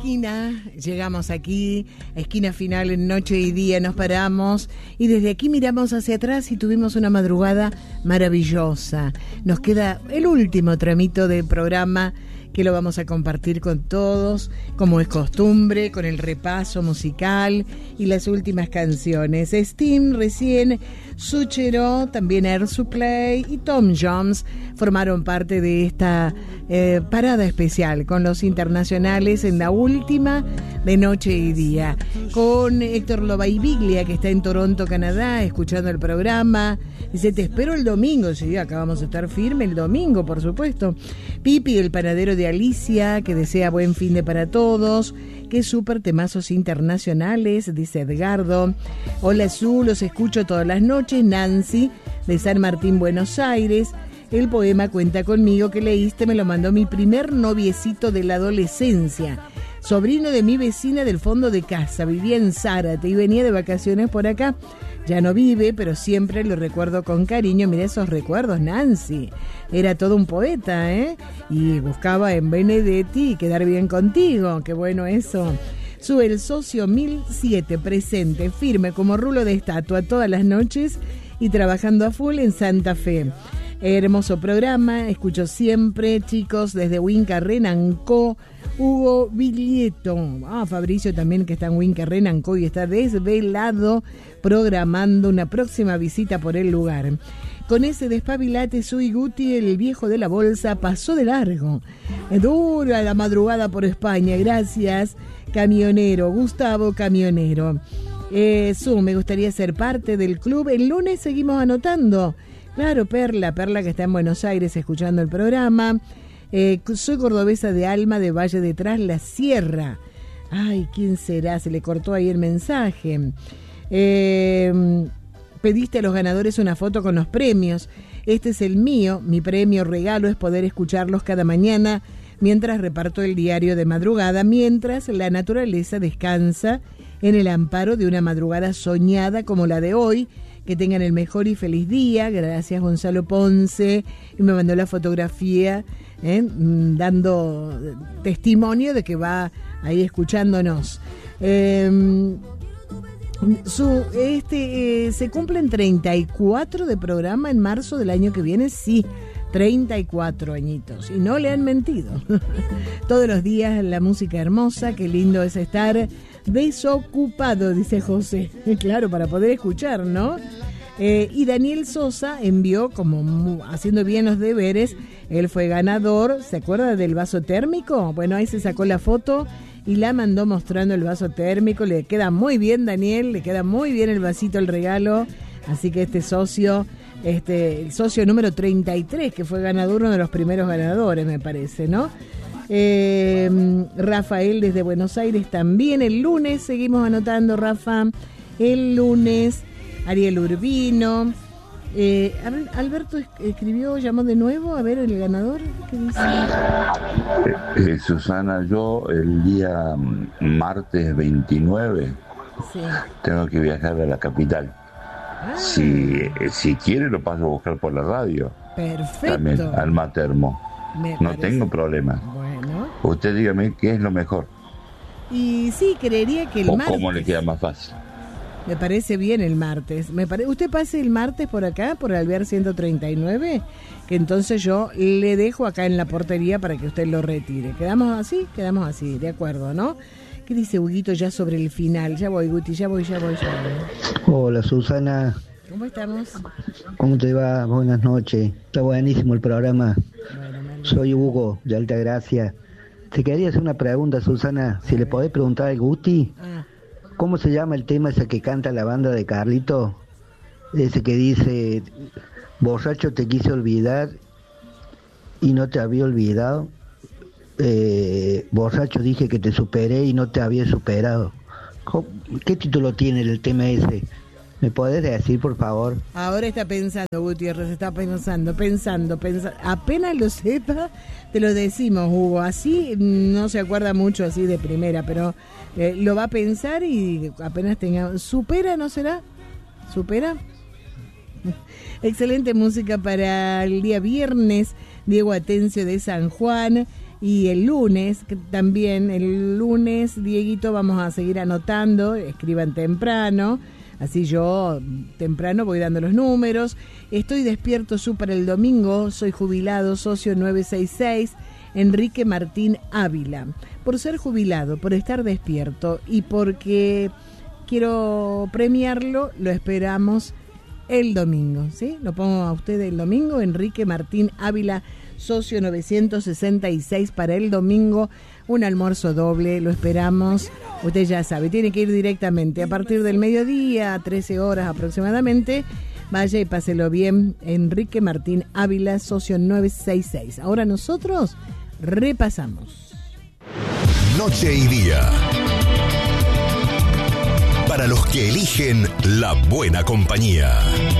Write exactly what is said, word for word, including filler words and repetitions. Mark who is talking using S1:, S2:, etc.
S1: esquina, llegamos aquí, a esquina final en Noche y Día, nos paramos y desde aquí miramos hacia atrás y tuvimos una madrugada maravillosa. Nos queda el último tramito del programa que lo vamos a compartir con todos, como es costumbre, con el repaso musical y las últimas canciones. Steam recién, Suchero, también Air Supply y Tom Jones formaron parte de esta eh, parada especial con los internacionales en la última de Noche y Día. Con Héctor Lobaibiglia, que está en Toronto, Canadá, escuchando el programa. Dice, te espero el domingo. Sí, acá vamos a estar firme el domingo, por supuesto. Pipi, el panadero de Alicia, que desea buen fin de para todos. Qué súper temazos internacionales, dice Edgardo. Hola, Su, los escucho todas las noches. Nancy, de San Martín, Buenos Aires. El poema Cuenta conmigo que leíste me lo mandó mi primer noviecito de la adolescencia. Sobrino de mi vecina del fondo de casa. Vivía en Zárate y venía de vacaciones por acá. Ya no vive, pero siempre lo recuerdo con cariño. Mira esos recuerdos, Nancy. Era todo un poeta, ¿eh? Y buscaba en Benedetti quedar bien contigo. Qué bueno eso. Sube el socio mil siete, presente, firme como rulo de estatua todas las noches y trabajando a full en Santa Fe. Hermoso programa, escucho siempre, chicos, desde Huinca, Renancó. Hugo Viglieto, ah, Fabricio también, que está en Huinca, Renancó y está desvelado programando una próxima visita por el lugar. Con ese despabilate, Sui Guti, el viejo de la bolsa, pasó de largo. Dura la madrugada por España, gracias, camionero, Gustavo Camionero. Eh, Su, me gustaría ser parte del club. El lunes seguimos anotando. Claro, Perla, Perla que está en Buenos Aires escuchando el programa. Eh, soy cordobesa de alma, de Valle de Tras la Sierra. Ay, ¿quién será? Se le cortó ahí el mensaje. Eh, pediste a los ganadores una foto con los premios. Este es el mío. Mi premio regalo es poder escucharlos cada mañana mientras reparto el diario de madrugada, mientras la naturaleza descansa en el amparo de una madrugada soñada como la de hoy. Que tengan el mejor y feliz día. Gracias, Gonzalo Ponce. Y me mandó la fotografía, ¿eh? dando testimonio de que va ahí escuchándonos. Eh, su, este eh, se cumplen treinta y cuatro de programa en marzo del año que viene. Sí, treinta y cuatro añitos. Y no le han mentido. Todos los días la música hermosa. Qué lindo es estar desocupado, dice José. Claro, para poder escuchar, ¿no? Eh, y Daniel Sosa envió, como mu- haciendo bien los deberes, él fue ganador. ¿Se acuerda del vaso térmico? Bueno, ahí se sacó la foto y la mandó mostrando el vaso térmico. Le queda muy bien, Daniel, le queda muy bien el vasito, el regalo. Así que este socio, este, el socio número treinta y tres, que fue ganador, uno de los primeros ganadores, me parece, ¿no? Eh, Rafael desde Buenos Aires también. El lunes seguimos anotando, Rafa. El lunes Ariel Urbino. eh, Alberto escribió, llamó de nuevo. A ver el ganador, ¿qué dice?
S2: Eh, eh, Susana, yo el día martes veintinueve sí. tengo que viajar a la capital. ah. si, si quiere lo paso a buscar por la radio.
S1: Perfecto.
S2: También al Matermo. Me no parece. Tengo problema.
S1: Bueno.
S2: Usted dígame qué es lo mejor.
S1: Y sí, creería que el
S2: o
S1: martes.
S2: ¿Cómo le queda más fácil?
S1: Me parece bien el martes. Me pare... Usted pase el martes por acá, por Alvear ciento treinta y nueve, que entonces yo le dejo acá en la portería para que usted lo retire. ¿Quedamos así? Quedamos así, de acuerdo, ¿no? ¿Qué dice Huguito ya sobre el final? Ya voy, Guti, ya voy, ya voy, ya voy.
S3: Hola, Susana.
S1: ¿Cómo estamos?
S3: ¿Cómo te va? Buenas noches. Está buenísimo el programa. Bueno, soy Hugo, de Altagracia. Te quería hacer una pregunta, Susana. Si le podés preguntar al Guti, ah. ¿cómo se llama el tema ese que canta la banda de Carlito? Ese que dice, borracho te quise olvidar y no te había olvidado. Eh, borracho dije que te superé y no te había superado. ¿Qué título tiene el tema ese? ¿Me podés decir, por favor?
S1: Ahora está pensando, Gutiérrez, está pensando, pensando, pensando. Apenas lo sepa, te lo decimos, Hugo. Así no se acuerda mucho así de primera, pero eh, lo va a pensar y apenas tenga... ¿Supera, no será? ¿Supera? Excelente música para el día viernes. Diego Atencio de San Juan. Y el lunes, que también el lunes, Dieguito, vamos a seguir anotando, escriban temprano, así yo temprano voy dando los números. Estoy despierto súper el domingo, soy jubilado, socio nueve seis seis, Enrique Martín Ávila. Por ser jubilado, por estar despierto y porque quiero premiarlo, lo esperamos el domingo, ¿sí? Lo pongo a usted el domingo, Enrique Martín Ávila, socio novecientos sesenta y seis para el domingo, un almuerzo doble, lo esperamos. Usted ya sabe, tiene que ir directamente a partir del mediodía, trece horas aproximadamente. Vaya y páselo bien, Enrique Martín Ávila, socio nueve seis seis. Ahora nosotros repasamos.
S4: Noche y día. Para los que eligen la buena compañía.